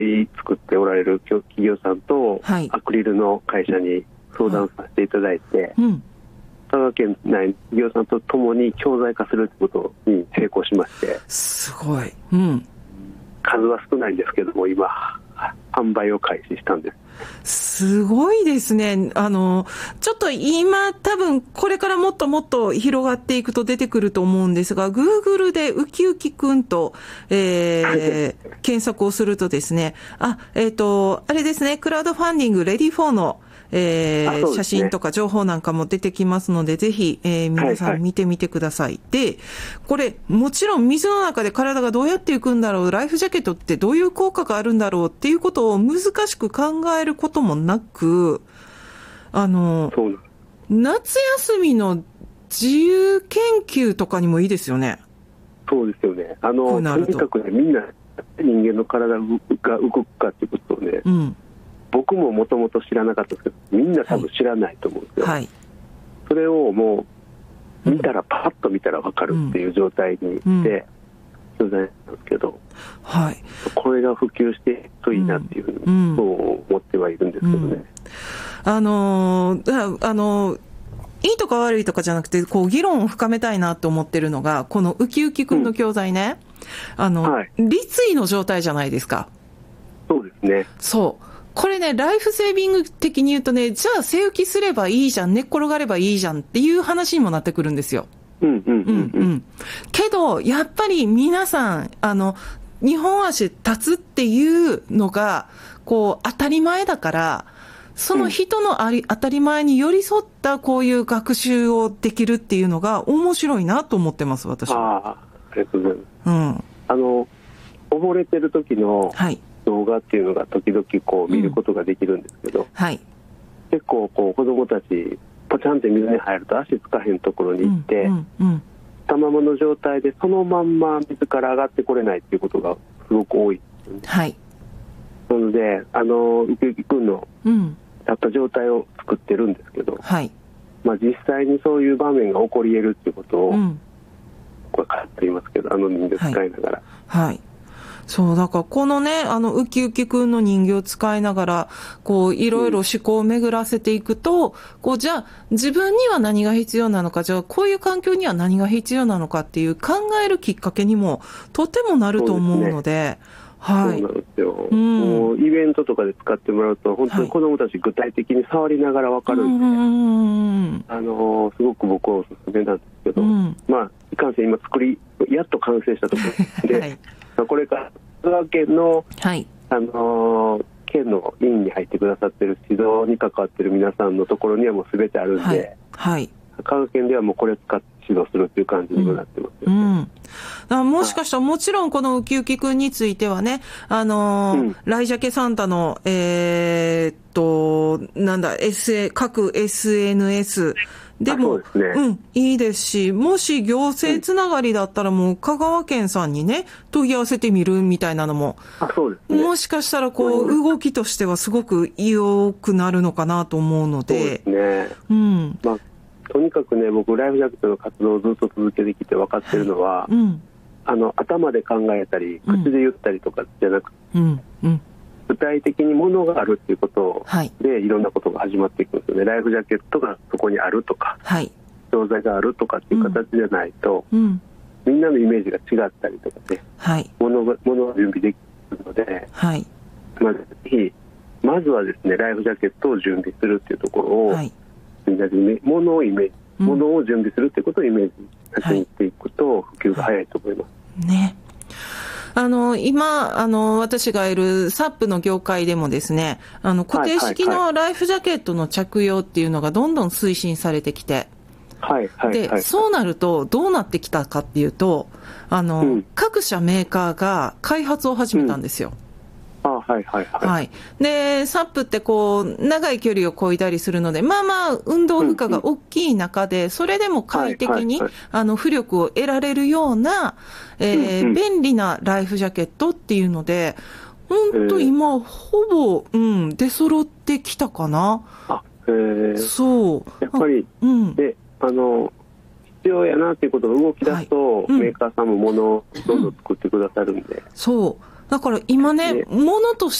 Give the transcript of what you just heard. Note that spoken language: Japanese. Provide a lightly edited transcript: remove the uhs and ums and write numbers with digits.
作っておられる企業さんと、 はい、 アクリルの会社に相談させていただいて、 うん、 佐賀県内の企業さんとともに教材化するということに成功しまして、 すごい、うん、 数は少ないんですけども、今販売を開始したんです。 すごいですね。ちょっと今多分これからもっともっと広がっていくと出てくると思うんですが、Google でウキウキくんと、検索をするとですね、あれですね、クラウドファンディングレディフォーのね、 写真とか情報なんかも出てきますので、ぜひ、皆さん見てみてください。で、これ、もちろん水の中で体がどうやっていくんだろう、ライフジャケットってどういう効果があるんだろうっていうことを難しく考えることもなく、夏休みの自由研究とかにもいいですよね。 そうですよね。とにかくね、みんな人間の体が動くかっていうことをね、うん、僕ももともと知らなかったですけど、みんな多分知らないと思うんですよ、はい、それをもう見たら、パッと見たら分かるっていう状態にして取材なんですけど、はい、これが普及していくといいなっていうふうに、そう思ってはいるんですけどね、 いいとか悪いとかじゃなくて、こう議論を深めたいなと思ってるのが、このウキウキくんの教材ね、はい、立位の状態じゃないですか。 そうですね。 そう。これね、ライフセービング的に言うとね、じゃあ背浮きすればいいじゃん、寝っ転がればいいじゃんっていう話にもなってくるんですよ。けど、やっぱり皆さん、2本足立つっていうのが、こう、当たり前だから、その人の当たり前に寄り添ったこういう学習をできるっていうのが面白いなと思ってます、私は。 ありがとうございます。溺れてる時の、はい、動画っていうのが時々こう見ることができるんですけど、はい、結構こう子供たちポチャンって水に入ると足つかへんところに行って、たままの状態でそのまんま水から上がってこれないっていうことがすごく多い、はい、なのでウキウキくんの立った状態を作ってるんですけど、はい、まあ、実際にそういう場面が起こり得るっていうことを、これ書いていますけど、人形使いながら、はいはい、 そう、だからこのね、ウキウキくんの人形を使いながら、こう、いろいろ思考を巡らせていくと、こう、じゃあ、自分には何が必要なのか、じゃあ、こういう環境には何が必要なのかっていう考えるきっかけにも、とてもなると思うので、はい。 そうなんですよ。もうイベントとかで使ってもらうと、本当に子どもたち具体的に触りながら分かるんで、すごく僕はおすすめなんですけど、まあ、いかんせん今やっと完成したところで、はい、これから佐賀県の、はい、県の委員に入ってくださっている指導に関わっている皆さんのところにはもう全てあるんで、はいはい、佐賀県ではもうこれ使って指導するっていう感じになってますよね。 だからもしかしたらもちろんこのウキウキくんについてはね、ライジャケサンタの各 SNSでも、ね、いいですし、もし行政つながりだったらもう香川県さんにね、問い合わせてみるみたいなのも、 そうですね、 もしかしたらこう、動きとしてはすごく良くなるのかなと思うので。 そうですね。まあ、とにかくね、僕ライフジャケットの活動をずっと続けてきて分かってるのは、頭で考えたり、口で言ったりとかじゃなくて、具体的にものがあるっていうことで、いろんなことが始まっていくんですよね。ライフジャケットがそこにあるとか、教材があるとかっていう形じゃないと、みんなのイメージが違ったりとかね、ものを準備できるので、まずはですね、ライフジャケットを準備するっていうところを、みんなで、ものを準備するっていうことをイメージさせにしていくと、普及が早いと思います。 ね。今、私がいるサップの業界でもですね、固定式のライフジャケットの着用っていうのがどんどん推進されてきて、で、そうなるとどうなってきたかっていうと、各社メーカーが開発を始めたんですよ。で、サップってこう、長い距離を漕いだりするので、まあまあ、運動負荷が大きい中で、それでも快適に、浮力を得られるような、便利なライフジャケットっていうので、本当今、ほぼ、出揃ってきたかな。そう。 やっぱり、で、必要やなっていうことが動き出すと、メーカーさんも物をどんどん作ってくださるんで。 そう。 だから今ね、ものと